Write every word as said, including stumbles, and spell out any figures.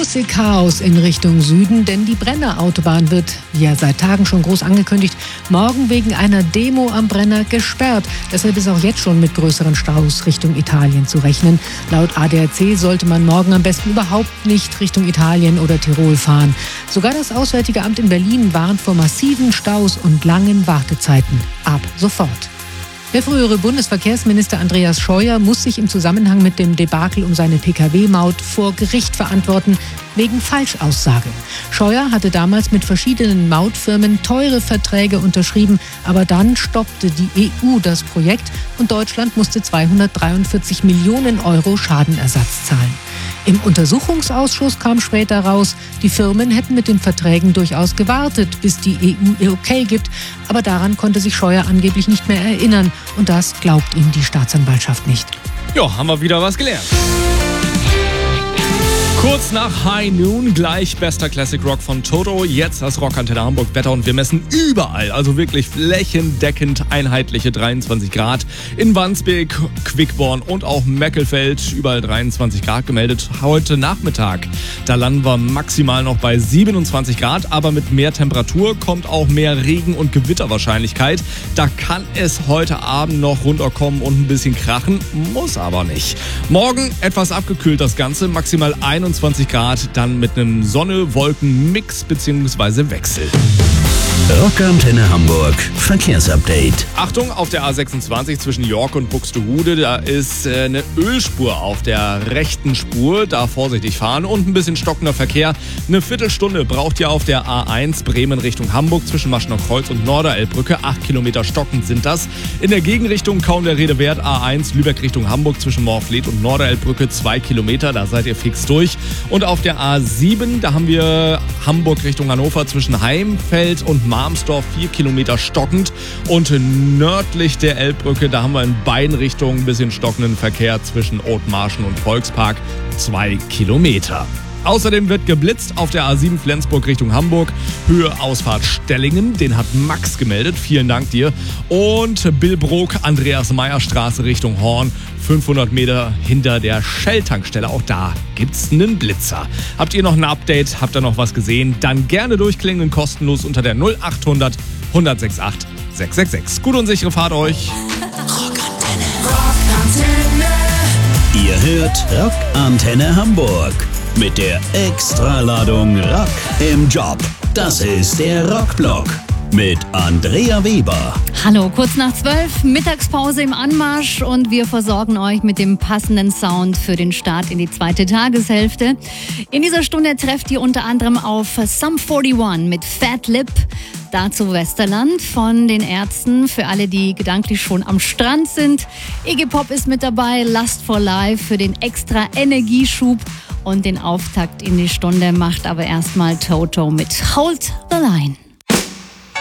Musikchaos in Richtung Süden, denn die Brenner Autobahn wird, wie ja seit Tagen schon groß angekündigt, morgen wegen einer Demo am Brenner gesperrt. Deshalb ist auch jetzt schon mit größeren Staus Richtung Italien zu rechnen. Laut A D A C sollte man morgen am besten überhaupt nicht Richtung Italien oder Tirol fahren. Sogar das Auswärtige Amt in Berlin warnt vor massiven Staus und langen Wartezeiten. Ab sofort. Der frühere Bundesverkehrsminister Andreas Scheuer muss sich im Zusammenhang mit dem Debakel um seine P K W-Maut vor Gericht verantworten, wegen Falschaussage. Scheuer hatte damals mit verschiedenen Mautfirmen teure Verträge unterschrieben, aber dann stoppte die E U das Projekt und Deutschland musste zweihundertdreiundvierzig Millionen Euro Schadenersatz zahlen. Im Untersuchungsausschuss kam später raus, die Firmen hätten mit den Verträgen durchaus gewartet, bis die E U ihr Okay gibt. Aber daran konnte sich Scheuer angeblich nicht mehr erinnern. Und das glaubt ihm die Staatsanwaltschaft nicht. Ja, haben wir wieder was gelernt. Kurz nach High Noon, gleich bester Classic Rock von Toto. Jetzt das Rockantenne Hamburg Wetter und wir messen überall, also wirklich flächendeckend einheitliche dreiundzwanzig Grad. In Wandsbek, Quickborn und auch Meckelfeld überall dreiundzwanzig Grad gemeldet. Heute Nachmittag, da landen wir maximal noch bei siebenundzwanzig Grad, aber mit mehr Temperatur kommt auch mehr Regen- und Gewitterwahrscheinlichkeit. Da kann es heute Abend noch runterkommen und ein bisschen krachen, muss aber nicht. Morgen etwas abgekühlt das Ganze, maximal einundzwanzig Grad, dann mit einem Sonne-Wolken-Mix bzw. Wechsel. Rockantenne Hamburg Verkehrsupdate. Achtung, auf der A sechsundzwanzig zwischen York und Buxtehude, da ist äh, eine Ölspur auf der rechten Spur, da vorsichtig fahren und ein bisschen stockender Verkehr. Eine Viertelstunde braucht ihr auf der A eins Bremen Richtung Hamburg zwischen Maschner Kreuz und Norderelbbrücke. Acht Kilometer stockend sind das. In der Gegenrichtung kaum der Rede wert. A eins Lübeck Richtung Hamburg zwischen Morfleet und Norderelbbrücke. Zwei Kilometer, da seid ihr fix durch. Und auf der A sieben, da haben wir Hamburg Richtung Hannover zwischen Heimfeld und Marmsdorf, vier Kilometer stockend. Und nördlich der Elbbrücke, da haben wir in beiden Richtungen ein bisschen stockenden Verkehr zwischen Othmarschen und Volkspark, zwei Kilometer. Außerdem wird geblitzt auf der A sieben Flensburg Richtung Hamburg, Höhe Ausfahrt Stellingen, den hat Max gemeldet, vielen Dank dir. Und Billbrook, Andreas-Meyer-Straße Richtung Horn, fünfhundert Meter hinter der Shell-Tankstelle, auch da gibt's einen Blitzer. Habt ihr noch ein Update, habt ihr noch was gesehen, dann gerne durchklingen, kostenlos unter der null achthundert hundertsechsundachtzig sechshundertsechsundsechzig. Gute und sichere Fahrt euch. Rockantenne. Rockantenne. Ihr hört Rockantenne Hamburg. Mit der Extraladung Rock im Job. Das ist der Rockblock mit Andrea Weber. Hallo, kurz nach zwölf, Mittagspause im Anmarsch und wir versorgen euch mit dem passenden Sound für den Start in die zweite Tageshälfte. In dieser Stunde trefft ihr unter anderem auf Sum einundvierzig mit Fat Lip. Dazu Westerland von den Ärzten, für alle, die gedanklich schon am Strand sind. Iggy Pop ist mit dabei, Lust for Life für den extra Energieschub. Und den Auftakt in die Stunde macht aber erstmal Toto mit Hold the Line.